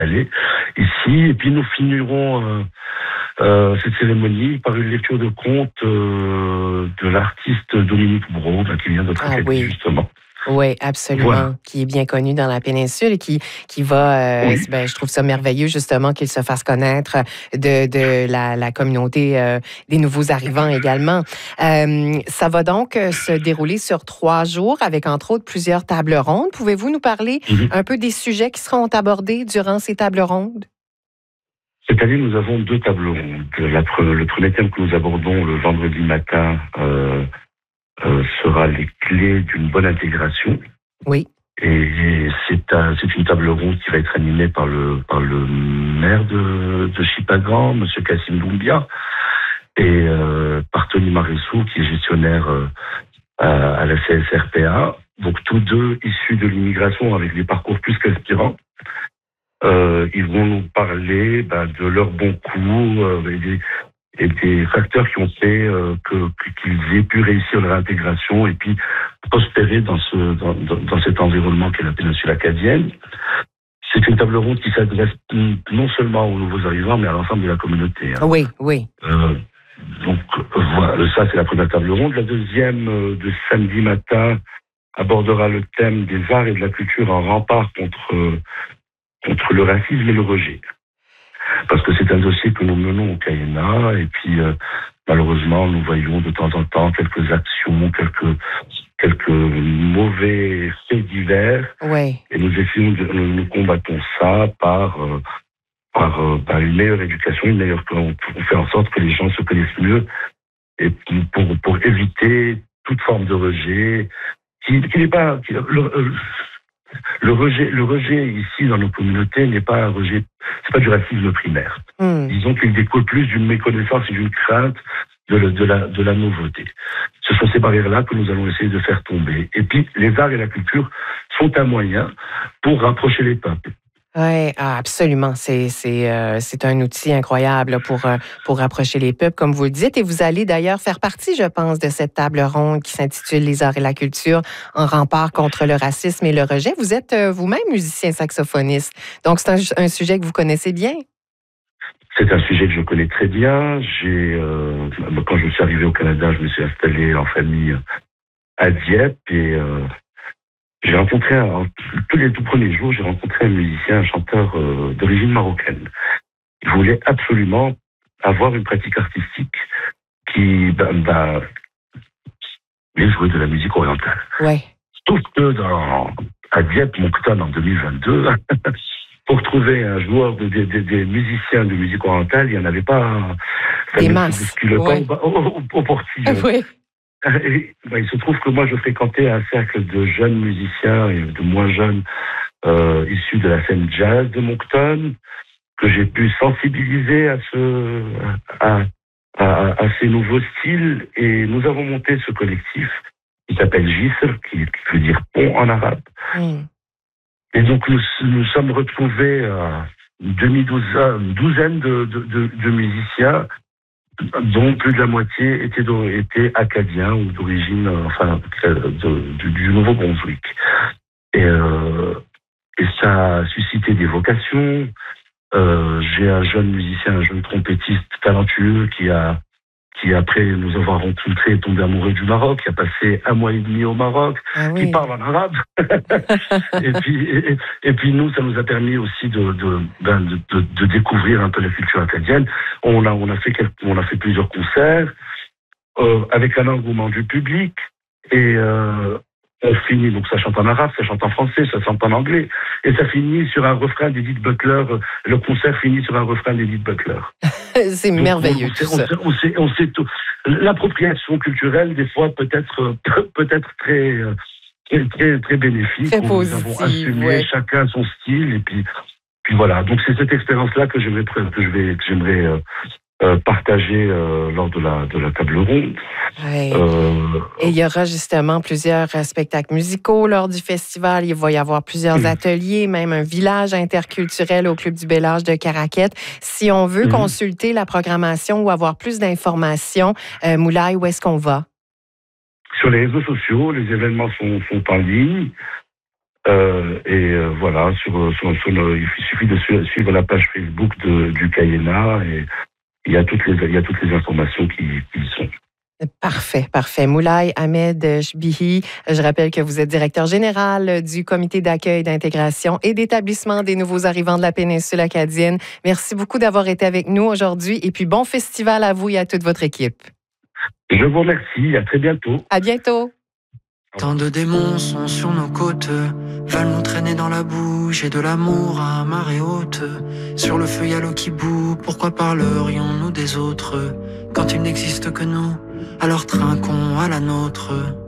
installé ici. Et puis nous finirons cette cérémonie par une lecture de contes de l'artiste Dominique Brault, qui vient de Tracadie, justement. Oui, absolument, voilà. Qui est bien connu dans la péninsule et qui va, je trouve ça merveilleux justement qu'il se fasse connaître de la communauté des nouveaux arrivants également. Ça va donc se dérouler sur 3 jours avec entre autres plusieurs tables rondes. Pouvez-vous nous parler un peu des sujets qui seront abordés durant ces tables rondes? Cette année, nous avons 2 tables rondes. Le premier thème que nous abordons le vendredi matin sera les clés d'une bonne intégration. Oui. Et c'est une table ronde qui va être animée par le maire de Shippagan, M. Kassim Doumbia, et par Tony Maressou, qui est gestionnaire à la CSRPA. Donc tous deux issus de l'immigration avec des parcours plus qu'inspirants. Ils vont nous parler de leurs bons coups et des facteurs qui ont fait qu'ils aient pu réussir leur intégration et puis prospérer dans cet environnement qu'est la péninsule acadienne. C'est une table ronde qui s'adresse non seulement aux nouveaux arrivants, mais à l'ensemble de la communauté. Oui, oui. Donc voilà, ça c'est la première table ronde. La deuxième, de samedi matin, abordera le thème des arts et de la culture en rempart contre le racisme et le rejet. Parce que c'est un dossier que nous menons au CAINA, et puis malheureusement nous voyons de temps en temps quelques actions, quelques mauvais faits divers, et nous combattons ça par une meilleure éducation, on fait en sorte que les gens se connaissent mieux, et pour éviter toute forme de rejet, qui n'est pas le rejet ici dans nos communautés n'est pas un rejet, c'est pas du racisme primaire. Disons qu'il découle plus d'une méconnaissance et d'une crainte de la nouveauté. Ce sont ces barrières-là que nous allons essayer de faire tomber. Et puis, les arts et la culture sont un moyen pour rapprocher les peuples. Oui, absolument. C'est un outil incroyable pour rapprocher les peuples, comme vous le dites. Et vous allez d'ailleurs faire partie, je pense, de cette table ronde qui s'intitule Les arts et la culture en rempart contre le racisme et le rejet. Vous êtes vous-même musicien saxophoniste. Donc, c'est un sujet que vous connaissez bien. C'est un sujet que je connais très bien. Quand je suis arrivé au Canada, je me suis installé en famille à Dieppe et j'ai rencontré, les tout premiers jours, j'ai rencontré un musicien, un chanteur d'origine marocaine. Il voulait absolument avoir une pratique artistique qui voulait jouer de la musique orientale. Ouais. Sauf que à Dieppe, Moncton, en 2022, pour trouver un joueur des musiciens de musique orientale, il n'y en avait pas. Des masses. Au portillon. Oui. Il se trouve que moi, je fréquentais un cercle de jeunes musiciens et de moins jeunes issus de la scène jazz de Moncton, que j'ai pu sensibiliser à ces nouveaux styles. Et nous avons monté ce collectif qui s'appelle Jisr, qui veut dire pont en arabe. Et donc, nous sommes retrouvés une douzaine de musiciens, dont plus de la moitié étaient acadiens ou d'origine, du Nouveau-Brunswick. Et ça a suscité des vocations. J'ai un jeune musicien, un jeune trompettiste talentueux qui après nous avoir rencontrés, est tombé amoureux du Maroc, qui a passé 1 mois et demi au Maroc, qui parle en arabe. et puis nous, ça nous a permis aussi de découvrir un peu la culture acadienne. On a fait plusieurs concerts avec un engouement du public, et on finit, donc ça chante en arabe, ça chante en français, ça chante en anglais, et ça finit sur un refrain d'Edith Butler. Le concert finit sur un refrain d'Edith Butler. C'est donc, merveilleux. On sait tout. L'appropriation culturelle, des fois, peut être très bénéfique. Très nous avons assumé chacun son style, et puis voilà. Donc c'est cette expérience-là que j'aimerais partager lors de la table ronde. Et il y aura justement plusieurs spectacles musicaux lors du festival. Il va y avoir plusieurs ateliers, même un village interculturel au Club du Bel Âge de Caraquette. Si on veut consulter la programmation ou avoir plus d'informations, Moulay, où est-ce qu'on va? Sur les réseaux sociaux, les événements sont en ligne. Voilà, il suffit de suivre la page Facebook du Cayena et il y a toutes les informations qui y sont. Parfait, parfait. Moulay Ahmed Chbihi, je rappelle que vous êtes directeur général du comité d'accueil, d'intégration et d'établissement des nouveaux arrivants de la péninsule acadienne. Merci beaucoup d'avoir été avec nous aujourd'hui et puis bon festival à vous et à toute votre équipe. Je vous remercie. À très bientôt. À bientôt. Tant de démons sont sur nos côtes, veulent nous traîner dans la boue. J'ai de l'amour à marée haute. Sur le feu y a l'eau qui bout. Pourquoi parlerions-nous des autres quand il n'existe que nous? Alors trinquons à la nôtre.